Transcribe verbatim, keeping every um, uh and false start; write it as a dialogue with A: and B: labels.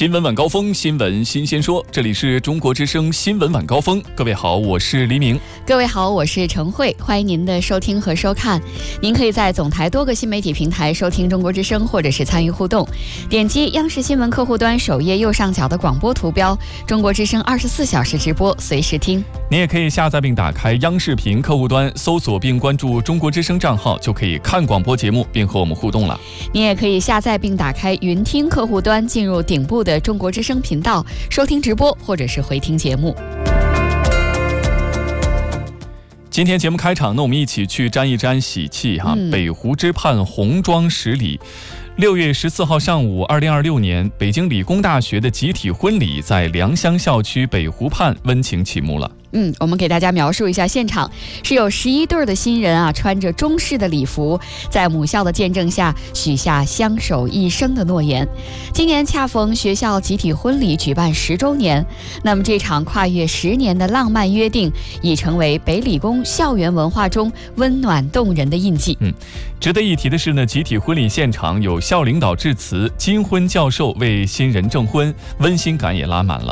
A: 新闻晚高峰，新闻新鲜说，这里是中国之声新闻晚高峰。各位好，我是黎明。
B: 各位好，我是程慧，欢迎您的收听和收看。您可以在总台多个新媒体平台收听中国之声，或者是参与互动。点击央视新闻客户端首页右上角的广播图标，中国之声二十四小时直播，随时听。
A: 您也可以下载并打开央视频客户端，搜索并关注中国之声账号，就可以看广播节目并和我们互动了。
B: 您也可以下载并打开云听客户端，进入顶部的中国之声频道，收听直播或者是回听节目。
A: 今天节目开场呢，我们一起去沾一沾喜气哈、嗯。北湖之畔红妆十里，六月十四号上午，二零二六年北京理工大学的集体婚礼在良乡校区北湖畔温情启幕了。
B: 嗯，我们给大家描述一下现场，是有十一对的新人啊，穿着中式的礼服，在母校的见证下许下相守一生的诺言。今年恰逢学校集体婚礼举办十周年，那么这场跨越十年的浪漫约定，已成为北理工校园文化中温暖动人的印记。
A: 嗯，值得一提的是呢，集体婚礼现场有校领导致辞，金婚教授为新人证婚，温馨感也拉满了。